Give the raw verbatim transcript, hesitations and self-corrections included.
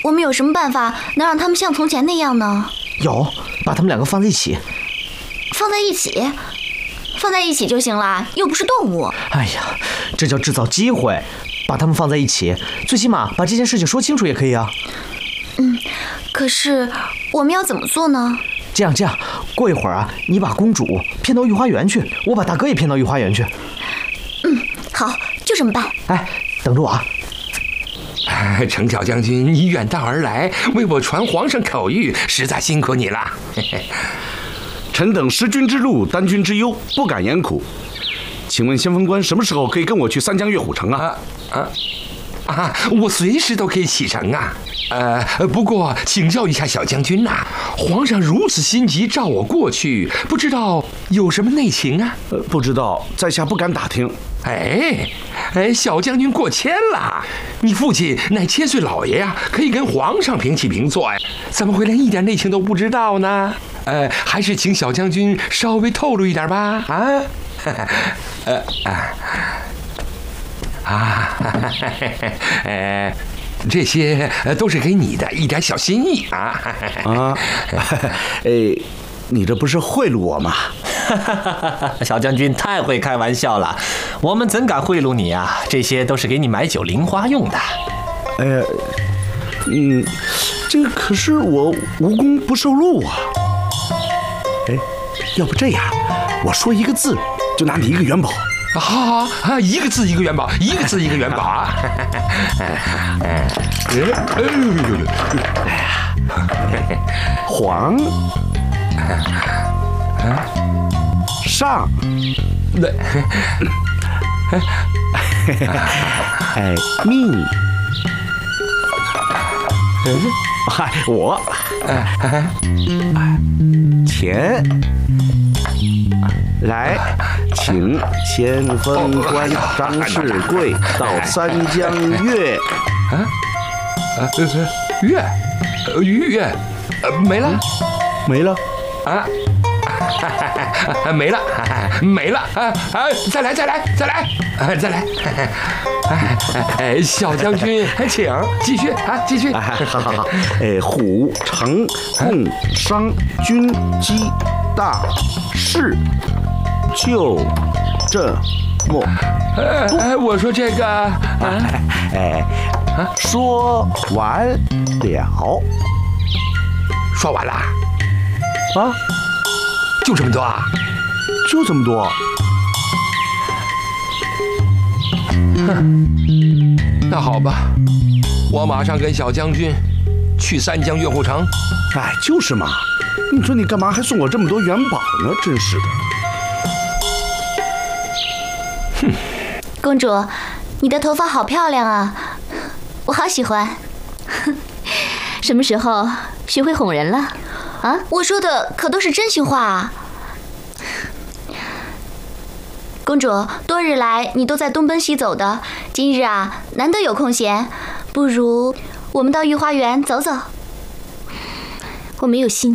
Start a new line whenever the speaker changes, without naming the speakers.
我们有什么办法能让他们像从前那样呢？
有，把他们两个放在一起。
放在一起？放在一起就行了，又不是动物。
哎呀，这叫制造机会，把他们放在一起，最起码把这件事情说清楚也可以啊。
嗯，可是我们要怎么做呢？
这样这样，过一会儿啊，你把公主骗到御花园去，我把大哥也骗到御花园去。
嗯，好，就这么办。
哎，等着我啊。
程小将军，你远道而来，为我传皇上口谕，实在辛苦你了。
臣等识君之路，担君之忧，不敢言苦。请问先锋官，什么时候可以跟我去三江乐虎城啊？
啊啊啊！我随时都可以启程啊。呃，不过请教一下小将军呐、啊，皇上如此心急召我过去，不知道有什么内情啊？
呃，不知道，在下不敢打听。
哎，哎，小将军过谦了，你父亲乃千岁老爷呀、啊，可以跟皇上平起平坐呀，怎么会连一点内情都不知道呢？呃，还是请小将军稍微透露一点吧。啊，呃啊啊，呃，这些都是给你的一点小心意啊。
啊，哎，你这不是贿赂我吗？
小将军太会开玩笑了，我们怎敢贿赂你啊？这些都是给你买酒零花用的。
哎呀，嗯，这个可是我无功不受禄啊。哎，要不这样，我说一个字，就拿你一个元宝。
好好啊，一个字一个元宝，一个字一个元宝啊！哎呦呦呦！
哎呀，皇上，哎，命，哎，我，钱。来，请先锋官张世贵到三江月。
啊啊月，月，呃没了，
没了
啊，没了，没了啊啊！再来，再来，再来，啊，再来！哎，小将军，请继续啊，继续。
好好好，哎，虎城共商军机大事。就这么多。
哎，我说这个，啊、
哎，啊，说完了，
说完了，
啊，
就这么多啊，
就这么多。
哼，那好吧，我马上跟小将军去三江乐虎城。
哎，就是嘛，你说你干嘛还送我这么多元宝呢？真是的。
哼，公主，你的头发好漂亮啊，我好喜欢。什么时候学会哄人了？啊，我说的可都是真心话啊。公主，多日来你都在东奔西走的，今日啊难得有空闲，不如我们到御花园走走。我没有心